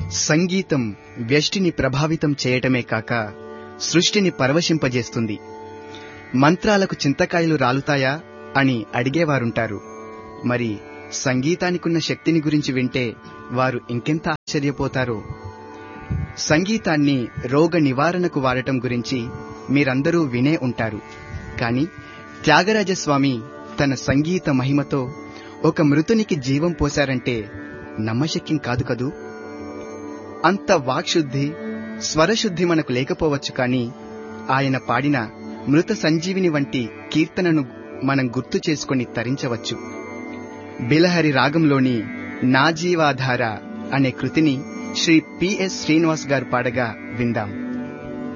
సంగీతం వ్యష్టిని ప్రభావితం చేయటమే కాక సృష్టిని పరవశింపజేస్తుంది. మంత్రాలకు చింతకాయలు రాలుతాయా అని అడిగేవారుంటారు. మరి సంగీతానికున్న శక్తిని గురించి వింటే వారు ఇంకెంత ఆశ్చర్యపోతారో. సంగీతాన్ని రోగ నివారణకు వాడటం గురించి మీరందరూ వినే ఉంటారు. కాని త్యాగరాజస్వామి తన సంగీత మహిమతో ఒక మృతునికి జీవం పోశారంటే నమ్మశక్యం కాదు కదూ. అంత వాక్శుద్ధి, స్వరశుద్ధి మనకు లేకపోవచ్చు, కానీ ఆయన పాడిన మృత సంజీవిని వంటి కీర్తనను మనం గుర్తు చేసుకుని తరించవచ్చు. బిలహరి రాగంలోని నా జీవాధార అనే కృతిని శ్రీ పిఎస్ శ్రీనివాస్ గారు పాడగా విందాం.